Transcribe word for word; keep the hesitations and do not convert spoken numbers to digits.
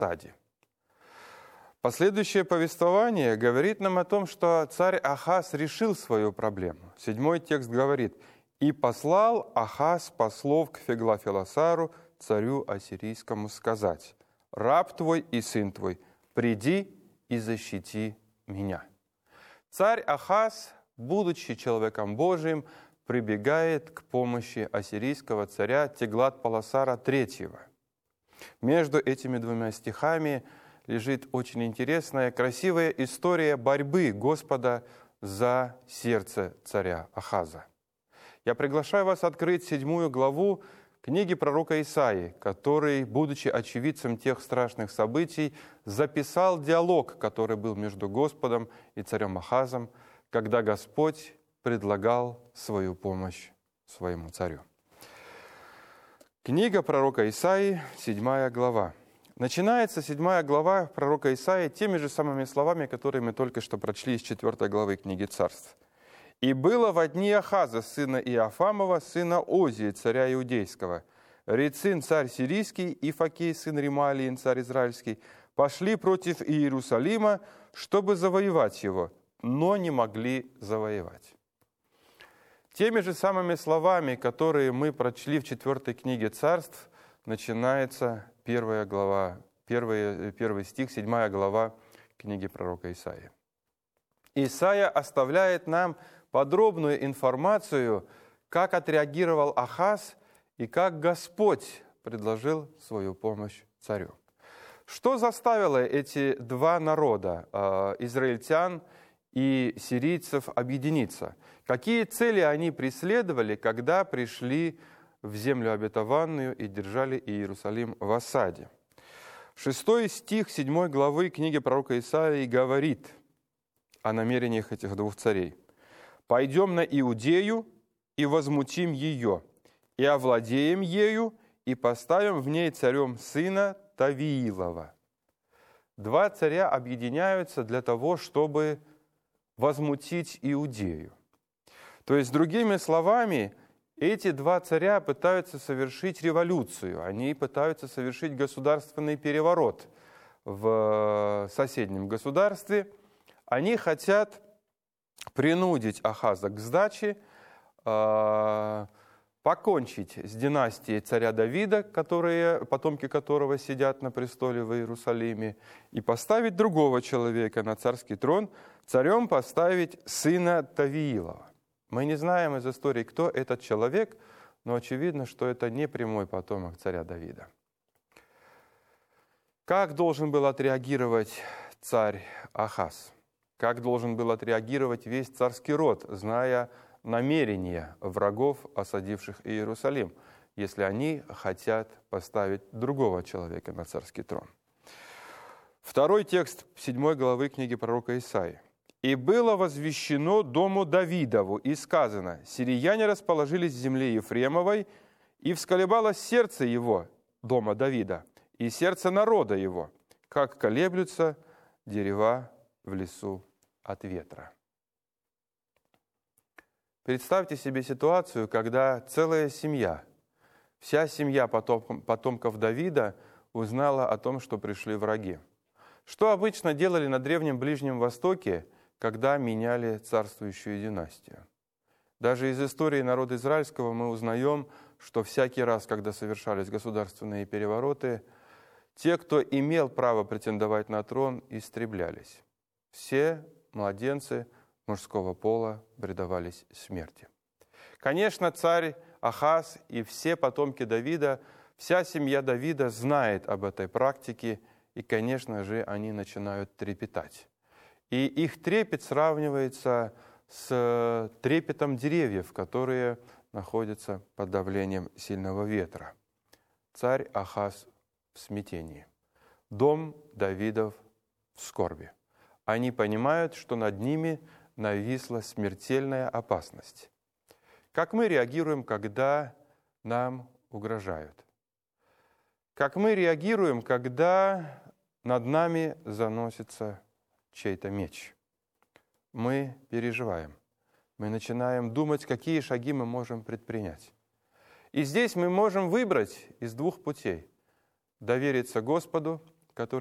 стаде. Последующее повествование говорит нам о том, что царь Ахаз решил свою проблему. Седьмой текст говорит: «И послал Ахаз послов к Феглофилосару, царю ассирийскому, сказать: раб твой и сын твой, приди и защити меня». Царь Ахаз, будучи человеком Божиим, прибегает к помощи ассирийского царя Теглат-Пилесара третьего. Между этими двумя стихами лежит очень интересная, красивая история борьбы Господа за сердце царя Ахаза. Я приглашаю вас открыть седьмую главу книги пророка Исаии, который, будучи очевидцем тех страшных событий, записал диалог, который был между Господом и царем Ахазом, когда Господь предлагал свою помощь своему царю. Книга пророка Исаии, седьмая глава. Начинается седьмая глава пророка Исаии теми же самыми словами, которые мы только что прочли из четвёртой главы книги Царств. «И было во дни Ахаза, сына Иофамова, сына Озии, царя Иудейского, Рецин, царь сирийский, и Факей, сын Ремалиин, царь израильский, пошли против Иерусалима, чтобы завоевать его, но не могли завоевать». Теми же самыми словами, которые мы прочли в четвёртой книге Царств, начинается первая глава, первый, первый стих, седьмая глава книги пророка Исаии. Исаия оставляет нам подробную информацию, как отреагировал Ахаз и как Господь предложил свою помощь царю. Что заставило эти два народа, израильтян и сирийцев, объединиться? Какие цели они преследовали, когда пришли в землю обетованную и держали Иерусалим в осаде? Шестой стих седьмой главы книги пророка Исаии говорит о намерениях этих двух царей. «Пойдем на Иудею и возмутим ее, и овладеем ею, и поставим в ней царем сына Тавиилова». Два царя объединяются для того, чтобы возмутить Иудею. То есть, другими словами, эти два царя пытаются совершить революцию, они пытаются совершить государственный переворот в соседнем государстве. Они хотят принудить Ахаза к сдаче, покончить с династией царя Давида, которые, потомки которого сидят на престоле в Иерусалиме, и поставить другого человека на царский трон, царем поставить сына Тавиилова. Мы не знаем из истории, кто этот человек, но очевидно, что это не прямой потомок царя Давида. Как должен был отреагировать царь Ахаз? Как должен был отреагировать весь царский род, зная намерения врагов, осадивших Иерусалим, если они хотят поставить другого человека на царский трон? Второй текст седьмой главы книги пророка Исаии. «И было возвещено дому Давидову, и сказано: сирияне расположились в земле Ефремовой, и всколебалось сердце его, дома Давида, и сердце народа его, как колеблются дерева в лесу от ветра». Представьте себе ситуацию, когда целая семья, вся семья потомков Давида узнала о том, что пришли враги. Что обычно делали на Древнем Ближнем Востоке, когда меняли царствующую династию? Даже из истории народа израильского мы узнаем, что всякий раз, когда совершались государственные перевороты, те, кто имел право претендовать на трон, истреблялись. Все младенцы мужского пола предавались смерти. Конечно, царь Ахаз и все потомки Давида, вся семья Давида знает об этой практике, и, конечно же, они начинают трепетать. И их трепет сравнивается с трепетом деревьев, которые находятся под давлением сильного ветра. Царь Ахаз в смятении. Дом Давидов в скорби. Они понимают, что над ними нависла смертельная опасность. Как мы реагируем, когда нам угрожают? Как мы реагируем, когда над нами заносится чей-то меч? Мы переживаем. Мы начинаем думать, какие шаги мы можем предпринять. И здесь мы можем выбрать из двух путей. Довериться Господу